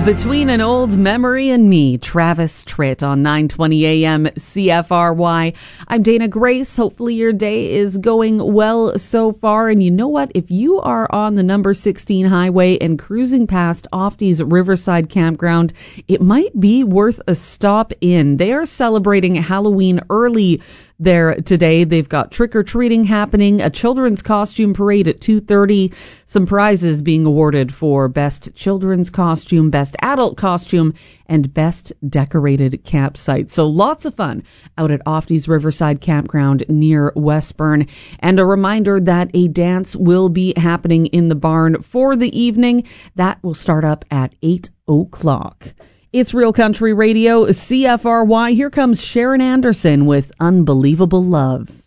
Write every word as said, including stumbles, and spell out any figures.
Between an old memory and me, Travis Tritt on nine twenty A M C F R Y. I'm Dana Grace. Hopefully your day is going well so far. And you know what? If you are on the number sixteen highway and cruising past Ofty's Riverside Campground, it might be worth a stop in. They are celebrating Halloween early there today. They've got trick-or-treating happening, a children's costume parade at two thirty, some prizes being awarded for best children's costume, best adult costume, and best decorated campsite. So lots of fun out at Ofty's Riverside Campground near Westburn. And a reminder that a dance will be happening in the barn for the evening. That will start up at eight o'clock. It's Real Country Radio, C F R Y. Here comes Sharon Anderson with Unbelievable Love.